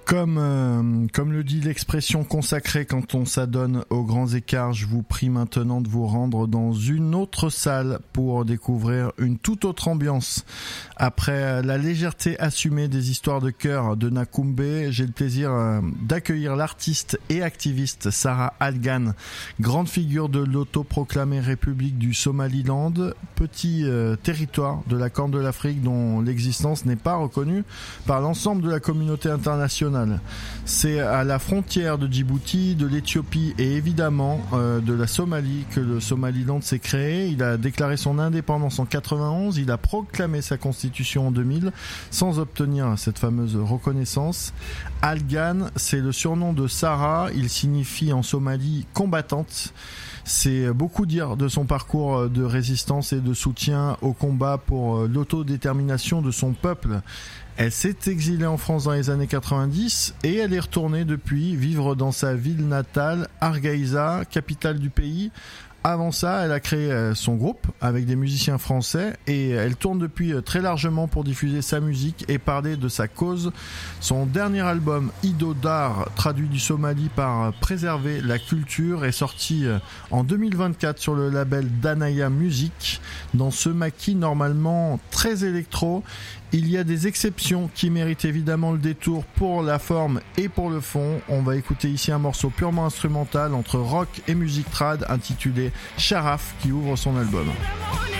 Comme le dit l'expression consacrée quand on s'adonne aux grands écarts, je vous prie maintenant de vous rendre dans une autre salle pour découvrir une toute autre ambiance. Après la légèreté assumée des histoires de cœur de Nakoumbe, j'ai le plaisir d'accueillir l'artiste et activiste Sarah Algan, grande figure de l'autoproclamée République du Somaliland, petit territoire de la Corne de l'Afrique dont l'existence n'est pas reconnue par l'ensemble de la communauté internationale. C'est à la frontière de Djibouti, de l'Éthiopie et évidemment de la Somalie que le Somaliland s'est créé. Il a déclaré son indépendance en 91, il a proclamé sa constitution en 2000 sans obtenir cette fameuse reconnaissance. Algan, c'est le surnom de Sarah, il signifie en Somalie combattante. C'est beaucoup dire de son parcours de résistance et de soutien au combat pour l'autodétermination de son peuple. Elle s'est exilée en France dans les années 90 et elle est retournée depuis vivre dans sa ville natale, Hargeisa, capitale du pays. Avant ça, elle a créé son groupe avec des musiciens français et elle tourne depuis très largement pour diffuser sa musique et parler de sa cause. Son dernier album, Ido Dar, traduit du Somali par Préserver la culture, est sorti en 2024 sur le label Danaya Music. Dans ce maquis normalement très électro, il y a des exceptions qui méritent évidemment le détour pour la forme et pour le fond. On va écouter ici un morceau purement instrumental entre rock et musique trad intitulé Sharaf qui ouvre son album.